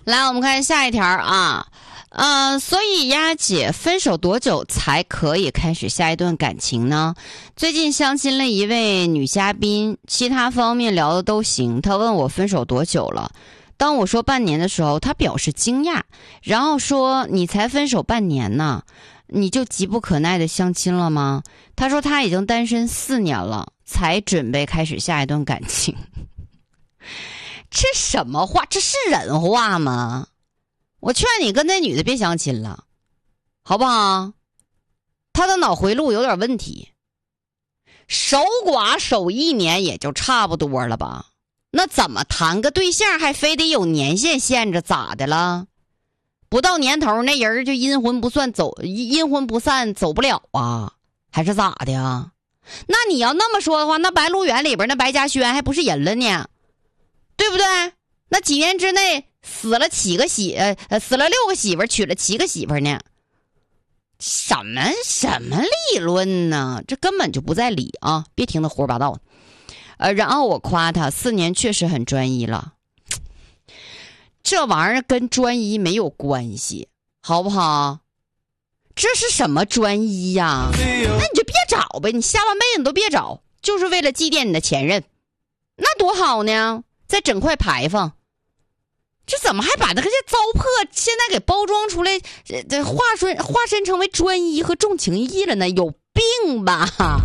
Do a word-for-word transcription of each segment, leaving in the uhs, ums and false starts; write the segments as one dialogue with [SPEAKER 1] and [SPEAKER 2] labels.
[SPEAKER 1] 来，我们看下一条啊，呃，所以丫姐分手多久才可以开始下一段感情呢？最近相亲了一位女嘉宾，其他方面聊的都行，她问我分手多久了。当我说半年的时候，她表示惊讶，然后说你才分手半年呢，你就急不可耐的相亲了吗？她说她已经单身四年了，才准备开始下一段感情。这什么话？这是人话吗？我劝你跟那女的别相亲了，好不好？她的脑回路有点问题。守寡守一年也就差不多了吧？那怎么谈个对象还非得有年限限制？咋的了？不到年头那人就阴魂不算走，阴魂不散走不了啊？还是咋的呀？那你要那么说的话，那白鹿原里边那白嘉轩还不是人了呢？对不对？那几年之内死了七个媳呃呃死了六个媳妇，娶了七个媳妇呢？什么什么理论呢？这根本就不在理啊！别听他胡说八道。呃，然后我夸他四年确实很专一了，这玩意儿跟专一没有关系，好不好？这是什么专一呀？那你就别找呗，你下半辈子你都别找，就是为了祭奠你的前任，那多好呢！再整块牌坊，这怎么还把那个糟粕现在给包装出来，这化身化身成为专一和重情义了呢？有病吧？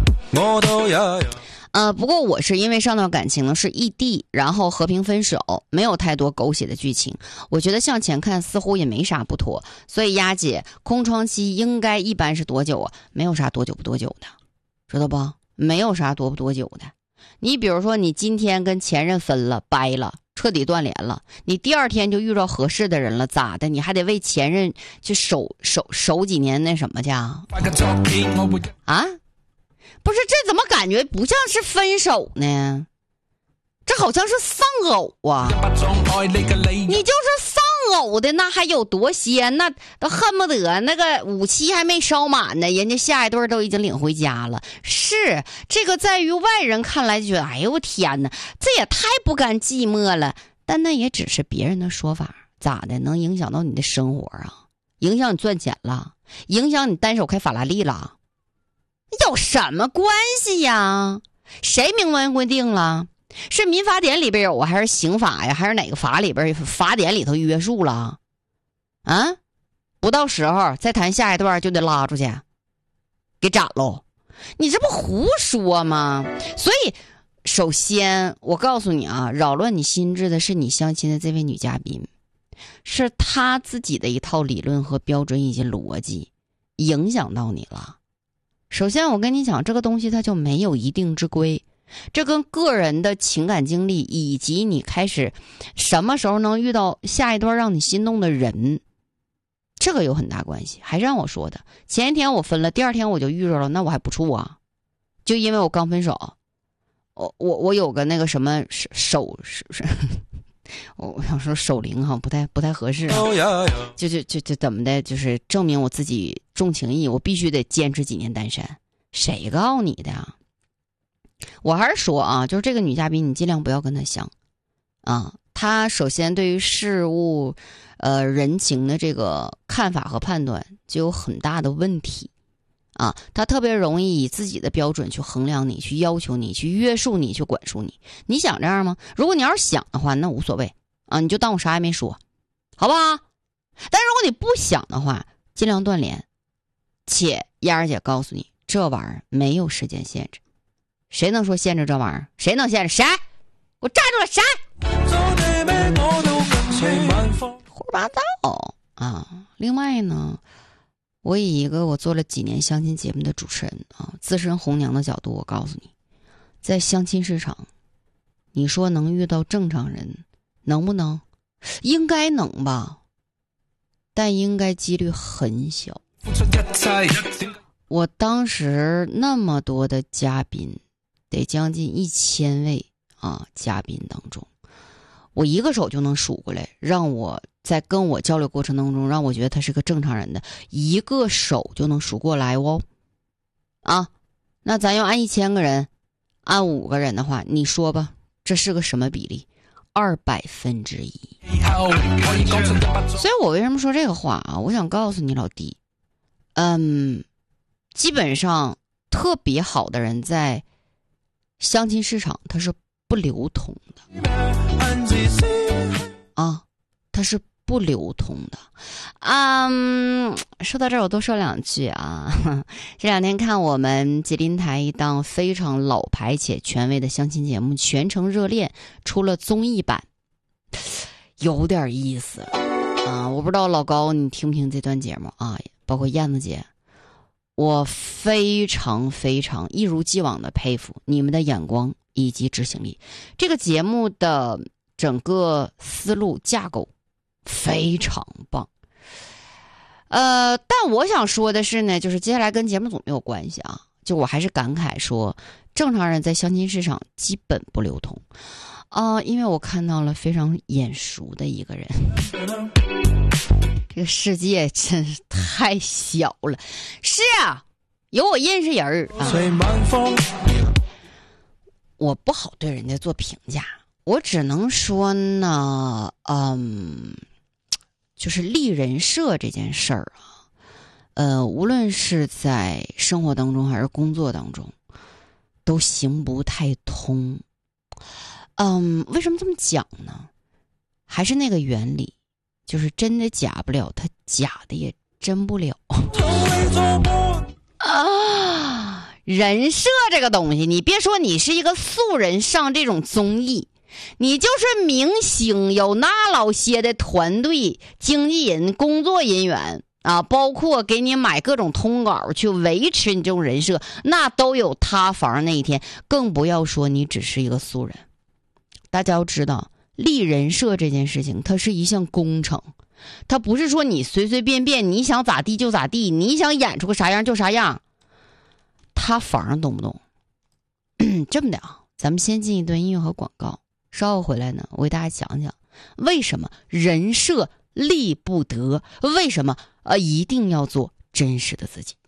[SPEAKER 1] 呃，不过我是因为上段感情呢是异地，然后和平分手，没有太多狗血的剧情。我觉得向前看似乎也没啥不妥，所以丫姐空窗期应该一般是多久啊？没有啥多久不多久的，知道不？没有啥多不多久的。你比如说你今天跟前任分了掰了，彻底断联了，你第二天就遇到合适的人了，咋的？你还得为前任去守守守几年那什么去啊？啊？不是，这怎么感觉不像是分手呢？这好像是丧偶啊！你就是丧偶的，那还有多鲜？那都恨不得那个武器还没烧满呢，人家下一对都已经领回家了。是这个，在于外人看来就觉得，哎呦我天哪，这也太不甘寂寞了。但那也只是别人的说法，咋的？能影响到你的生活啊？影响你赚钱了？影响你单手开法拉利了？有什么关系呀？谁明文规定了？是民法典里边有啊，还是刑法呀？还是哪个法里边法典里头约束了？啊，不到时候再谈下一段就得拉出去，给斩喽！你这不胡说吗？所以，首先我告诉你啊，扰乱你心智的是你相亲的这位女嘉宾，是她自己的一套理论和标准以及逻辑影响到你了。首先，我跟你讲，这个东西它就没有一定之规。这跟个人的情感经历以及你开始什么时候能遇到下一段让你心动的人，这个有很大关系。还是让我说的，前一天我分了，第二天我就遇着了，那我还不处啊？就因为我刚分手，我我我有个那个什么手手手，我想说守灵哈，不太不太合适、啊，就就就就怎么的，就是证明我自己重情义，我必须得坚持几年单身。谁告诉你的呀？我还是说啊，就是这个女嘉宾，你尽量不要跟她相啊。她首先对于事物、呃人情的这个看法和判断就有很大的问题啊。她特别容易以自己的标准去衡量你，去要求你，去约束你，去管束你。你想这样吗？如果你要是想的话，那无所谓啊，你就当我啥也没说，好不好？但如果你不想的话，尽量断联。且燕儿姐告诉你，这玩意儿没有时间限制。谁能说限制这玩意儿？谁能限制？谁？给我站住了！谁？胡说八道啊！另外呢，我以一个我做了几年相亲节目的主持人啊，资深红娘的角度，我告诉你，在相亲市场，你说能遇到正常人，能不能？应该能吧，但应该几率很小。我当时那么多的嘉宾。得将近一千位啊嘉宾当中，我一个手就能数过来，让我在跟我交流过程当中，让我觉得他是个正常人的，一个手就能数过来哦。啊，那咱要按一千个人，按五个人的话，你说吧，这是个什么比例？ 二百分之一。所以我为什么说这个话啊？我想告诉你老弟，嗯，基本上特别好的人在相亲市场它是不流通的啊，它是不流通的。嗯，说到这儿我多说两句啊。这两天看我们吉林台一档非常老牌且权威的相亲节目《全程热恋》出了综艺版，有点意思啊。我不知道老高你听不听这段节目啊，包括燕子姐，我非常非常一如既往的佩服你们的眼光以及执行力。这个节目的整个思路架构非常棒。呃，但我想说的是呢，就是接下来跟节目组没有关系啊，就我还是感慨说，正常人在相亲市场基本不流通啊、呃，因为我看到了非常眼熟的一个人。这个世界真是太小了。是啊，有我认识人儿啊。我不好对人家做评价，我只能说呢，嗯，就是立人设这件事儿啊，呃，无论是在生活当中还是工作当中，都行不太通。嗯，为什么这么讲呢？还是那个原理，就是真的假不了，他假的也真不了。啊，人设这个东西，你别说你是一个素人上这种综艺，你就是明星，有那老些的团队、经纪人、工作人员啊，包括给你买各种通稿去维持你这种人设，那都有塌房那一天，更不要说你只是一个素人。大家要知道，立人设这件事情，它是一项工程，它不是说你随随便便你想咋地就咋地，你想演出个啥样就啥样，塌房懂不懂？这么的啊，咱们先进一段音乐和广告，稍后回来呢，我给大家讲讲为什么人设立不得，为什么呃一定要做真实的自己。